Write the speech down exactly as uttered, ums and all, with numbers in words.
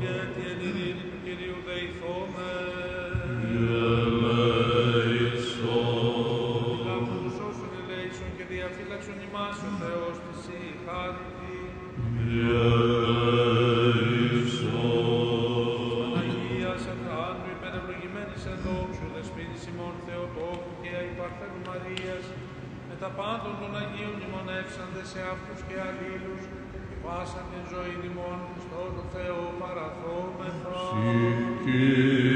γιατί εν ειρήνη του Κυρίου δεηθώμε. Λάβουν τους όσων ελέησον και διαφύλαξον ημάς ο Θεός της η χάρητη. Παναγίας Αρχάντου υπερευλογημένης εν δόξου δεσποίνης ημών Θεοτόκου και αϊπαρθένου Μαρίας, με τα πάντων των Αγίων μνημονεύσαντες σε αυτούς και αλλήλους, πάσαν την ζωή ημών Χριστό το Θεό παραθόμεθα.